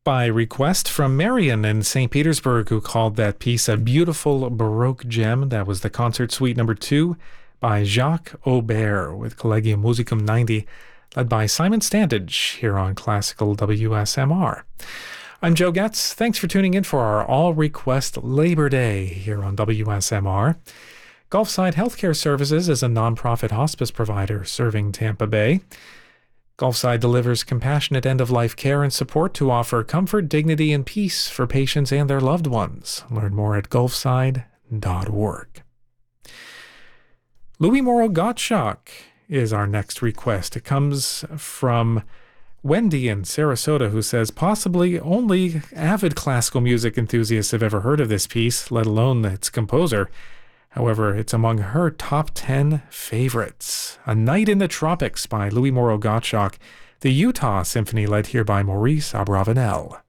by request from Marion in St. Petersburg, who called that piece a beautiful Baroque gem. That was the Concert Suite number 2 by Jacques Aubert with Collegium Musicum 90, led by Simon Standage here on Classical WSMR. I'm Joe Getz. Thanks for tuning in for our All Request Labor Day here on WSMR. Gulfside Healthcare Services is a nonprofit hospice provider serving Tampa Bay. Gulfside delivers compassionate end-of-life care and support to offer comfort, dignity, and peace for patients and their loved ones. Learn more at gulfside.org. Louis Moreau Gottschalk is our next request. It comes from Wendy in Sarasota, who says, possibly only avid classical music enthusiasts have ever heard of this piece, let alone its composer. However, it's among her top 10 favorites. A Night in the Tropics by Louis Moreau Gottschalk, the Utah Symphony led here by Maurice Abravanel.